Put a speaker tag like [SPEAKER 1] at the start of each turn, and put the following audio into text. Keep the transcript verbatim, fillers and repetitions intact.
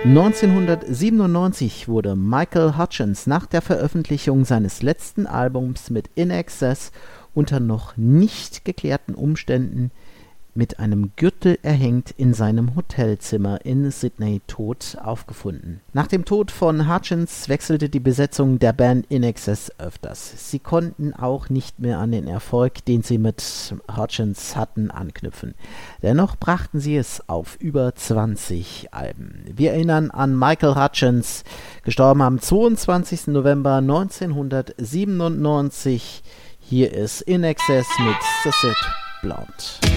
[SPEAKER 1] neunzehnhundertsiebenundneunzig wurde Michael Hutchence nach der Veröffentlichung seines letzten Albums mit In Excess unter noch nicht geklärten Umständen mit einem Gürtel erhängt in seinem Hotelzimmer in Sydney tot aufgefunden. Nach dem Tod von Hutchence wechselte die Besetzung der Band In Excess öfters. Sie konnten auch nicht mehr an den Erfolg, den sie mit Hutchence hatten, anknüpfen. Dennoch brachten sie es auf über zwanzig Alben. Wir erinnern an Michael Hutchence, gestorben am zweiundzwanzigsten November neunzehnhundertsiebenundneunzig. Hier ist In Excess mit Suzette Blonde.